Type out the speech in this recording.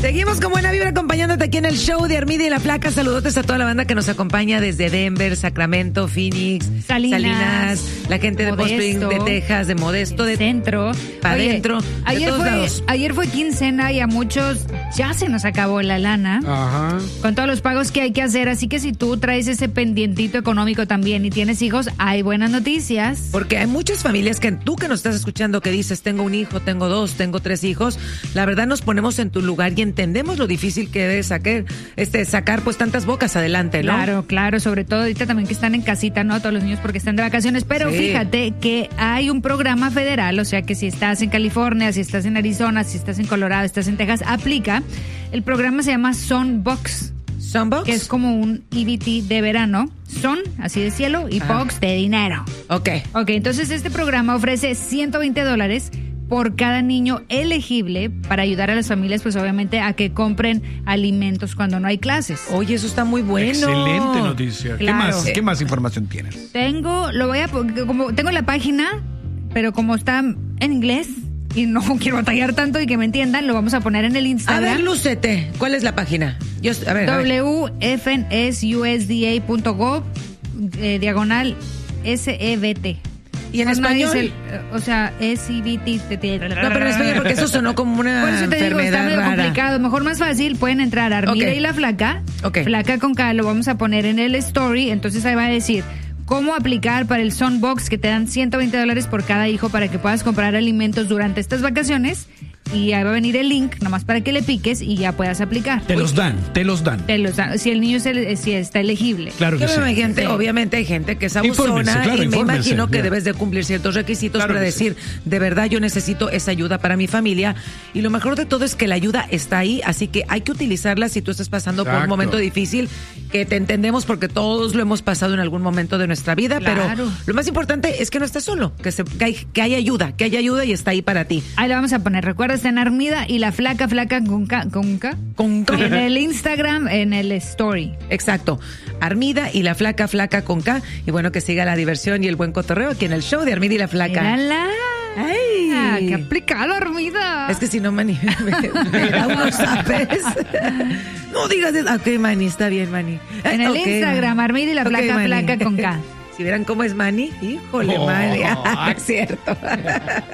Seguimos con buena vibra acompañándote aquí en el show de Armida y la Flaca. Saludotes a toda la banda que nos acompaña desde Denver, Sacramento, Phoenix, Salinas, la gente de Modesto, Spring, de Texas, de Modesto, de Centro, para adentro, de todos lados. Ayer fue quincena y a muchos ya se nos acabó la lana. Ajá. Con todos los pagos que hay que hacer, así que si tú traes ese pendientito económico también y tienes hijos, hay buenas noticias. Porque hay muchas familias que tú que nos estás escuchando que dices, tengo un hijo, tengo dos, tengo tres hijos, la verdad nos ponemos en tu lugar y entendemos lo difícil que es sacar pues tantas bocas adelante, ¿no? Claro, sobre todo ahorita también que están en casita, ¿no? Todos los niños porque están de vacaciones, pero sí. Fíjate que hay un programa federal, o sea que si estás en California, si estás en Arizona, si estás en Colorado, estás en Texas, aplica. El programa se llama Sunbox. ¿Sunbox? Que es como un EBT de verano. Sun, así de cielo, y box de dinero. Ok, entonces este programa ofrece $120 por cada niño elegible para ayudar a las familias, pues obviamente a que compren alimentos cuando no hay clases. Oye, eso está muy bueno. Excelente noticia. Claro. ¿Qué más información tienes? Tengo la página, pero como está en inglés y no quiero batallar tanto y que me entiendan, lo vamos a poner en el Instagram. A ver, lúcete. ¿Cuál es la página? WFNSUSDA.gov diagonal SEBT. ¿Y en español? O sea, SEBT. No, pero en español porque eso sonó como una por eso te digo, está medio complicado. Mejor más fácil, pueden entrar a Armida y la Flaca. Flaca con K, lo vamos a poner en el story. Entonces ahí va a decir cómo aplicar para el Sunbox, que te dan $120 por cada hijo para que puedas comprar alimentos durante estas vacaciones. Y ahí va a venir el link, nomás para que le piques y ya puedas aplicar. Te los dan. Si el niño si está elegible. Claro que sí. Obviamente hay gente que es abusona y me imagino que debes de cumplir ciertos requisitos para decir, de verdad yo necesito esa ayuda para mi familia. Y lo mejor de todo es que la ayuda está ahí, así que hay que utilizarla si tú estás pasando por un momento difícil, que te entendemos porque todos lo hemos pasado en algún momento de nuestra vida, pero lo más importante es que no estés solo, que hay ayuda y está ahí para ti. Ahí lo vamos a poner, recuerda, está en Armida y la Flaca con K. En el Instagram, en el story. Exacto. Armida y la Flaca con K. Y bueno, que siga la diversión y el buen cotorreo aquí en el show de Armida y la Flaca. ¡Mírala! ¡Ay! ¡Qué aplicado, Armida! Es que si no, Manny, me da unos zapes. No digas eso. Ok, Manny, está bien, Manny. En el Instagram, Manny. Armida y la Flaca con K. Si vieran cómo es Manny, híjole, Manny. Es cierto.